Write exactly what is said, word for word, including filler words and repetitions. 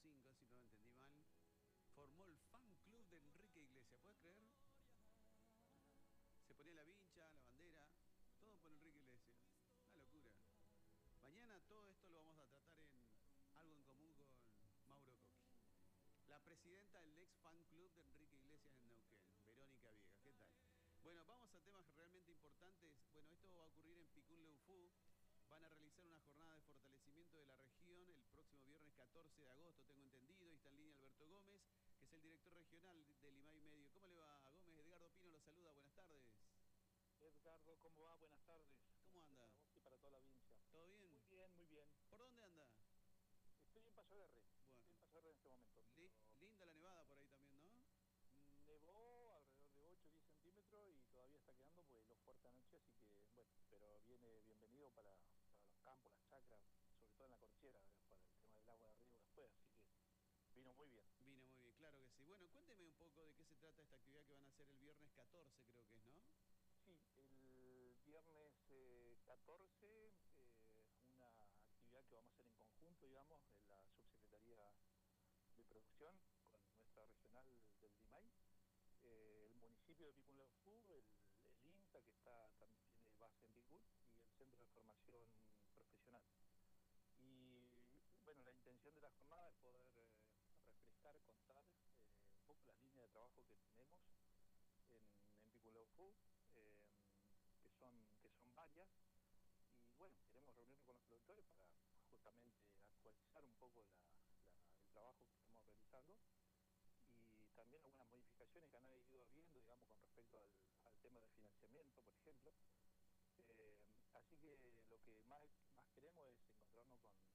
cinco, si no lo entendí mal, formó el fan club de Enrique Iglesias. ¿Puedes creer? Se ponía la vincha, la bandera, todo por Enrique Iglesias. Una locura. Mañana todo esto lo vamos a tratar en Algo en Común con Mauro Coqui. La presidenta del ex fan club de Enrique Iglesias en Neuquén, Verónica Viegas. ¿Qué tal? Bueno, vamos a temas realmente importantes. Bueno, esto va a ocurrir en Picún Leufú. Van a realizar una jornada de fortalecimiento de la región el próximo viernes catorce de agosto, tengo entendido. Y está en línea Alberto Gómez, que es el director regional del I M A I Medio. ¿Cómo le va, Gómez? Edgardo Pino lo saluda. Buenas tardes. Edgardo, ¿cómo va? Buenas tardes. ¿Cómo Para anda? vos y para toda la audiencia. ¿Todo Muy bien? bien, muy bien. ¿Por dónde anda? Estoy en Paso Verde. Bueno, Estoy en Paso Verde en este momento. li- Pero linda la nevada por ahí también, ¿no? nevó alrededor de ocho o diez centímetros y todavía está quedando porque lo fuerte anoche, así que bueno, pero viene bienvenido para, para los campos, las chacras, sobre todo en la cordillera, para el tema del agua de arriba después, así que vino muy bien. Vine muy bien, claro que sí. Bueno, cuénteme un poco de qué se trata esta actividad que van a hacer el viernes catorce, creo que es, ¿no? Sí, el viernes eh, catorce, eh, una actividad que vamos a hacer en conjunto, digamos, en la subsecretaría de producción con nuestra regional del D I M A I, eh, el municipio de Picún Leufú, el, el INTA, que está también tiene base en Picún, y el Centro de Formación Profesional. Y bueno, la intención de la jornada es poder eh, refrescar, contar eh, un poco las líneas de trabajo que tenemos en, en Picún Leufú, eh, que son, que son varias, y bueno, queremos reunirnos con los productores para justamente actualizar un poco la, la, el trabajo que estamos realizando y también algunas modificaciones que han ido habiendo, digamos, con respecto al, al tema del financiamiento, por ejemplo,